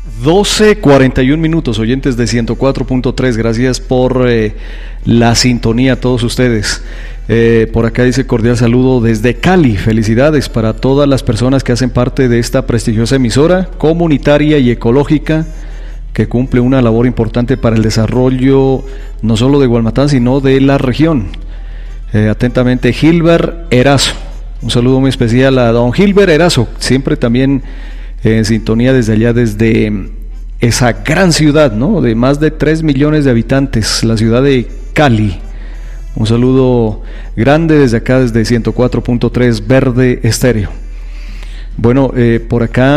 12:41 oyentes de 104.3, gracias por la sintonía a todos ustedes. Por acá dice cordial saludo desde Cali, felicidades para todas las personas que hacen parte de esta prestigiosa emisora comunitaria y ecológica que cumple una labor importante para el desarrollo no solo de Gualmatán sino de la región. Atentamente Gilbert Erazo, un saludo muy especial a don Gilbert Erazo, siempre también en sintonía desde allá, desde esa gran ciudad, ¿no?, de más de 3 millones de habitantes, la ciudad de Cali. Un saludo grande desde acá, desde 104.3 Verde Estéreo. Bueno, por acá,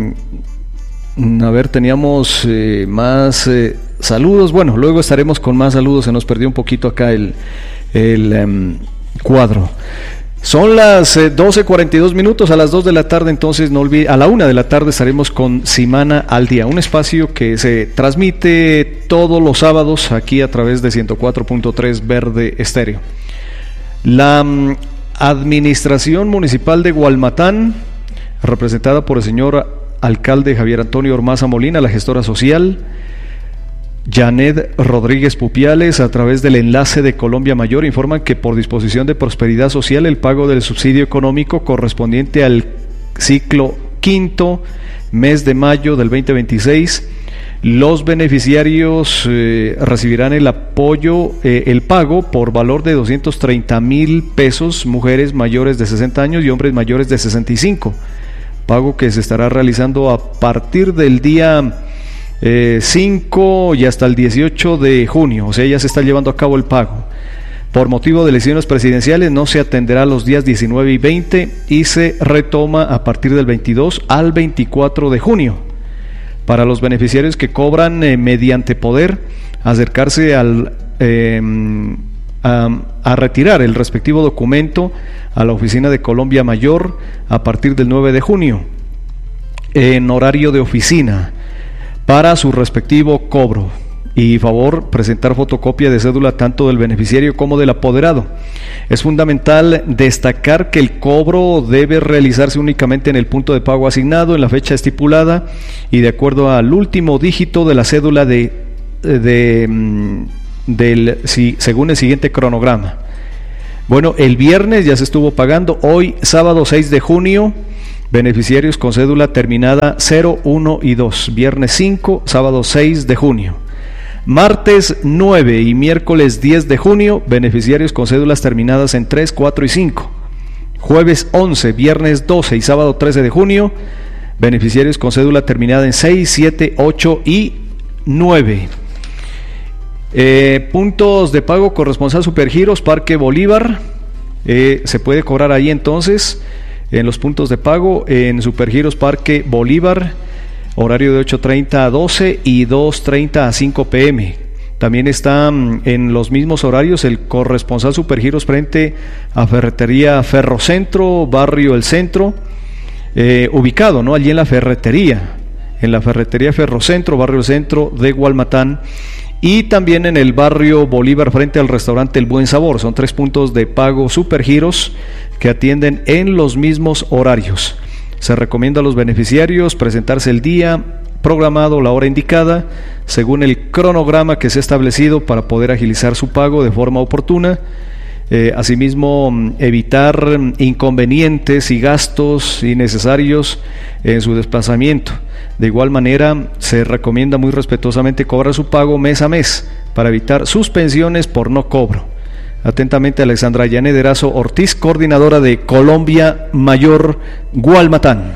a ver, teníamos más saludos. Bueno, luego estaremos con más saludos, se nos perdió un poquito acá el cuadro. Son las 12:42, a las 2 de la tarde, entonces no olvide, a la 1 de la tarde estaremos con Simana al Día, un espacio que se transmite todos los sábados aquí a través de 104.3 Verde Estéreo. La Administración Municipal de Gualmatán, representada por el señor alcalde Javier Antonio Ormaza Molina, la gestora social Janet Rodríguez Pupiales, a través del enlace de Colombia Mayor, informan que por disposición de Prosperidad Social el pago del subsidio económico correspondiente al ciclo quinto, mes de mayo del 2026, los beneficiarios recibirán el apoyo, el pago por valor de 230,000 pesos, mujeres mayores de 60 años y hombres mayores de 65, pago que se estará realizando a partir del día 5 y hasta el 18 de junio, o sea, ya se está llevando a cabo el pago. Por motivo de elecciones presidenciales no se atenderá los días 19 y 20 y se retoma a partir del 22 al 24 de junio. Para los beneficiarios que cobran mediante poder acercarse a retirar el respectivo documento a la oficina de Colombia Mayor a partir del 9 de junio en horario de oficina para su respectivo cobro, y favor presentar fotocopia de cédula tanto del beneficiario como del apoderado. Es fundamental destacar que el cobro debe realizarse únicamente en el punto de pago asignado en la fecha estipulada y de acuerdo al último dígito de la cédula según el siguiente cronograma. Bueno, el viernes ya se estuvo pagando, hoy sábado 6 de junio, beneficiarios con cédula terminada 0, 1 y 2, viernes 5, sábado 6 de junio. Martes 9 y miércoles 10 de junio, beneficiarios con cédulas terminadas en 3, 4 y 5. Jueves 11, viernes 12 y sábado 13 de junio, beneficiarios con cédula terminada en 6, 7, 8 y 9. Puntos de pago corresponsal Supergiros Parque Bolívar, se puede cobrar ahí entonces en los puntos de pago en Supergiros Parque Bolívar, horario de 8:30 a 12 y 2:30 a 5 p.m. También está en los mismos horarios el corresponsal Supergiros frente a Ferretería Ferrocentro, Barrio El Centro, ubicado, ¿no?, allí en la ferretería Ferrocentro, Barrio El Centro de Gualmatán, y también en el barrio Bolívar frente al restaurante El Buen Sabor. Son 3 puntos de pago Supergiros que atienden en los mismos horarios. Se recomienda a los beneficiarios presentarse el día programado, la hora indicada, según el cronograma que se ha establecido para poder agilizar su pago de forma oportuna. Asimismo, evitar inconvenientes y gastos innecesarios en su desplazamiento. De igual manera, se recomienda muy respetuosamente cobrar su pago mes a mes para evitar suspensiones por no cobro. Atentamente, Alexandra Yanet Erazo Ortiz, coordinadora de Colombia Mayor Gualmatán.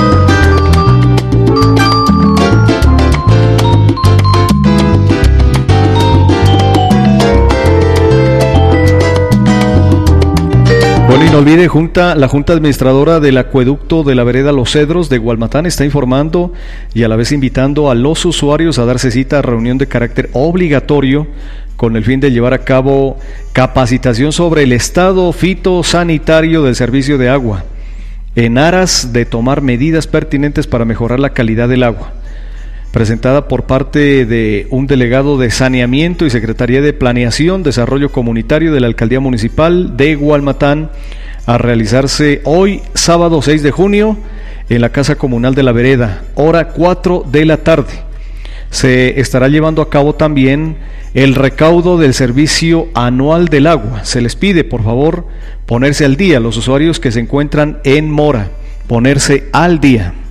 Bueno, y no olvide, la Junta Administradora del Acueducto de la Vereda Los Cedros de Gualmatán está informando y a la vez invitando a los usuarios a darse cita a reunión de carácter obligatorio con el fin de llevar a cabo capacitación sobre el estado fitosanitario del servicio de agua, en aras de tomar medidas pertinentes para mejorar la calidad del agua. Presentada por parte de un delegado de Saneamiento y Secretaría de Planeación, Desarrollo Comunitario de la Alcaldía Municipal de Gualmatán, a realizarse hoy, sábado 6 de junio, en la Casa Comunal de la Vereda, hora 4 de la tarde. Se estará llevando a cabo también el recaudo del servicio anual del agua. Se les pide, por favor, ponerse al día, los usuarios que se encuentran en mora, ponerse al día.